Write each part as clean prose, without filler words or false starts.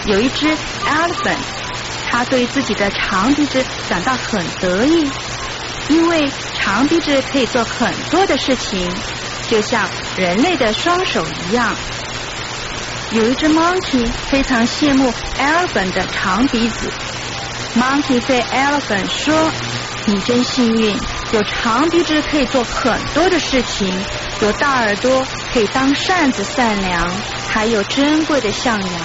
有一只 elephant， 它对自己的长鼻子感到很得意，因为长鼻子可以做很多的事情，就像人类的双手一样。有一只 monkey 非常羡慕 elephant 的长鼻子。monkey 对 elephant 说：“你真幸运，有长鼻子可以做很多的事情，有大耳朵可以当扇子扇凉，还有珍贵的象牙。”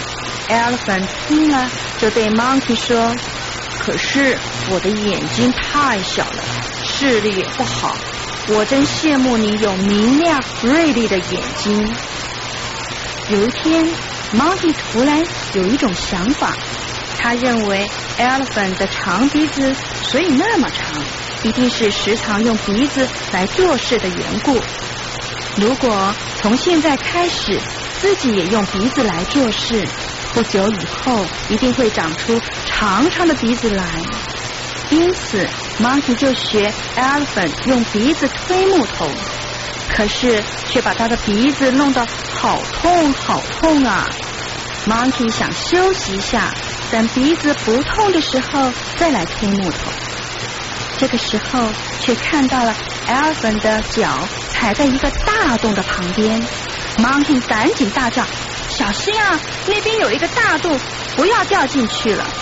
elephant 听了就对 monkey 说：“可是我的眼睛太小了，视力也不好，我真羡慕你有明亮锐利的眼睛。”有一天 monkey 突然有一种想法，他认为 elephant 的长鼻子所以那么长，一定是时常用鼻子来做事的缘故。如果从现在开始自己也用鼻子来做事，不久以后一定会长出长长的鼻子来。因此 monkey 就学 elephant 用鼻子推木头，可是却把他的鼻子弄得好痛好痛啊。 monkey 想休息一下，等鼻子不痛的时候再来推木头。这个时候却看到了 elephant 的脚踩在一个大洞的旁边。 monkey 赶紧大叫：“小心啊，那边有一个大洞，不要掉进去了。”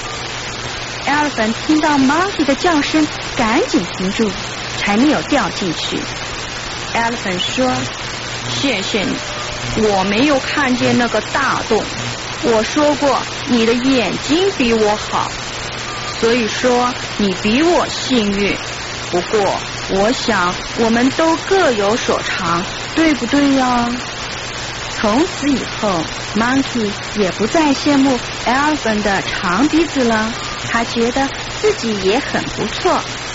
elephant 听到 monkey 的叫声，赶紧停住，才没有掉进去。 elephant 说：“谢谢你，我没有看见那个大洞。我说过你的眼睛比我好，所以说你比我幸运。不过我想我们都各有所长，对不对呀？”从此以后 monkey 也不再羡慕 elephant 的长鼻子了，他觉得自己也很不错，